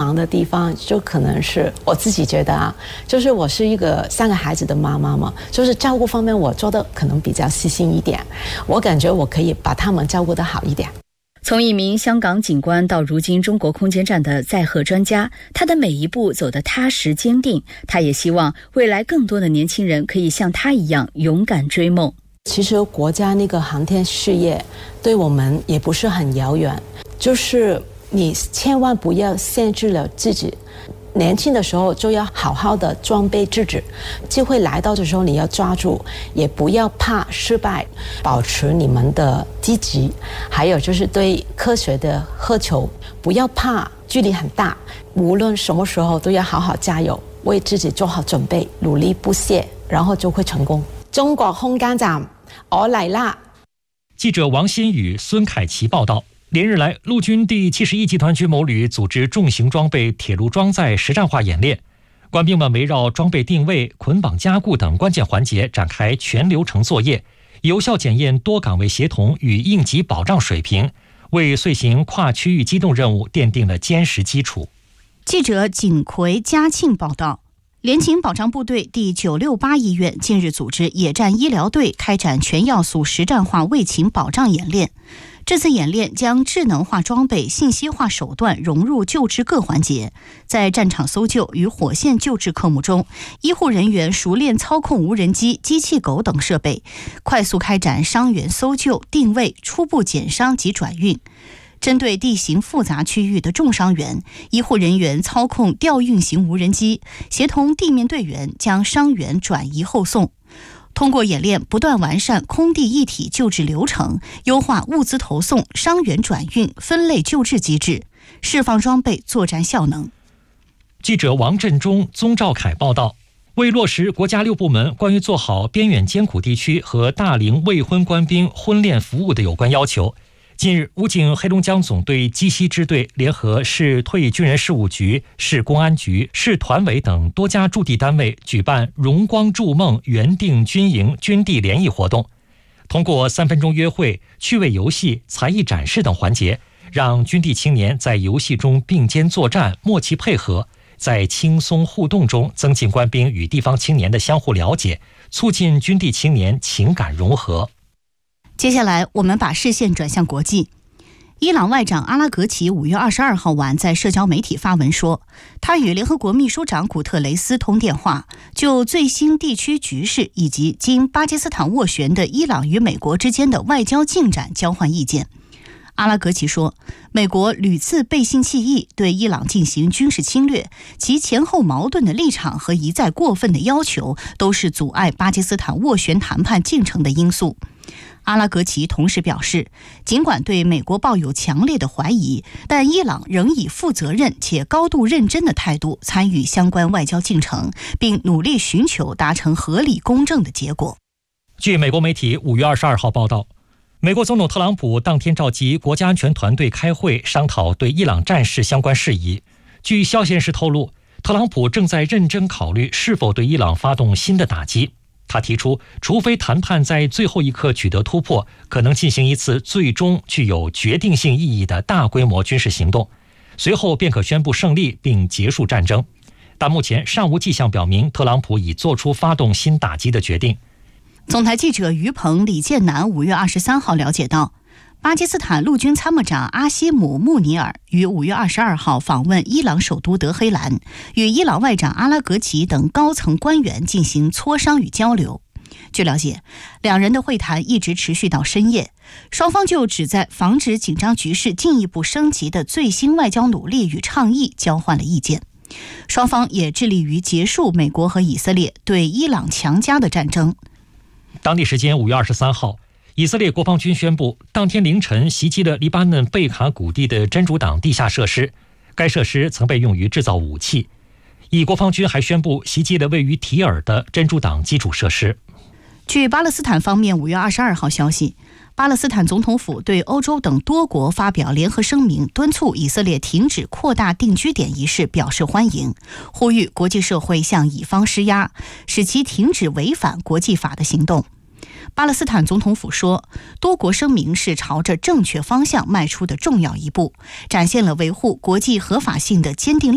忙的地方，就可能是我自己觉得啊，就是我是一个3个孩子的妈妈嘛，就是照顾方面我做的可能比较细心一点，我感觉我可以把他们照顾得好一点。 从一名香港警官到如今中国空间站的载荷专家，他的每一步走得踏实坚定。他也希望未来更多的年轻人可以像他一样勇敢追梦。 其实国家那个航天事业对我们也不是很遥远，就是你千万不要限制了自己，年轻的时候就要好好的装备自己，机会来到的时候你要抓住，也不要怕失败，保持你们的积极，还有就是对科学的渴求，不要怕距离很大，无论什么时候都要好好加油，为自己做好准备，努力不懈，然后就会成功。中国空间站，我来啦！ 记者王新宇、孙凯琪报道。连日来，陆军第71集团军某旅组织重型装备铁路装载实战化演练，官兵们围绕装备定位、捆绑加固等关键环节展开全流程作业，有效检验多岗位协同与应急保障水平，为遂行跨区域机动任务奠定了坚实基础。 记者景奎、嘉庆报道。联勤保障部队第968医院近日组织野战医疗队开展全要素实战化卫勤保障演练。这次演练将智能化装备、信息化手段融入救治各环节，在战场搜救与火线救治科目中，医护人员熟练操控无人机、机器狗等设备，快速开展伤员搜救、定位、初步减伤及转运。针对地形复杂区域的重伤员，医护人员操控调运型无人机，协同地面队员将伤员转移后送。通过演练，不断完善空地一体救治流程，优化物资投送、伤员转运、分类救治机制，释放装备作战效能。 记者王振中、宗兆凯报道。为落实国家6部门关于做好边远艰苦地区和大龄未婚官兵婚恋服务的有关要求，近日，武警黑龙江总队鸡西支队联合市退役军人事务局、市公安局、市团委等多家驻地单位举办荣光筑梦原定军营军地联谊活动，通过3分钟约会、趣味游戏、才艺展示等环节，让军地青年在游戏中并肩作战、默契配合，在轻松互动中增进官兵与地方青年的相互了解，促进军地青年情感融合。 接下来我们把视线转向国际。伊朗外长阿拉格齐5月22号晚在社交媒体发文说，他与联合国秘书长古特雷斯通电话，就最新地区局势以及经巴基斯坦斡旋的伊朗与美国之间的外交进展交换意见。阿拉格齐说，美国屡次背信弃义，对伊朗进行军事侵略，其前后矛盾的立场和一再过分的要求都是阻碍巴基斯坦斡旋谈判进程的因素。阿拉格齐同时表示，尽管对美国抱有强烈的怀疑，但伊朗仍以负责任且高度认真的态度参与相关外交进程，并努力寻求达成合理公正的结果。 据美国媒体5月22号报道，美国总统特朗普当天召集国家安全团队开会，商讨对伊朗战事相关事宜。据消息人士透露，特朗普正在认真考虑是否对伊朗发动新的打击。他提出，除非谈判在最后一刻取得突破，可能进行一次最终具有决定性意义的大规模军事行动，随后便可宣布胜利并结束战争。但目前尚无迹象表明特朗普已做出发动新打击的决定。 总台记者于鹏、李建南5月23号了解到，巴基斯坦陆军参谋长阿西姆·穆尼尔于5月22号访问伊朗首都德黑兰，与伊朗外长阿拉格齐等高层官员进行磋商与交流。据了解，两人的会谈一直持续到深夜，双方就旨在防止紧张局势进一步升级的最新外交努力与倡议交换了意见。双方也致力于结束美国和以色列对伊朗强加的战争。 当地时间5月23号，以色列国防军宣布，当天凌晨袭击了黎巴嫩贝卡谷地的真主党地下设施，该设施曾被用于制造武器。以国防军还宣布袭击了位于提尔的真主党基础设施。 据巴勒斯坦方面5月22号消息，巴勒斯坦总统府对欧洲等多国发表联合声明，敦促以色列停止扩大定居点一事表示欢迎，呼吁国际社会向以方施压，使其停止违反国际法的行动。巴勒斯坦总统府说，多国声明是朝着正确方向迈出的重要一步，展现了维护国际合法性的坚定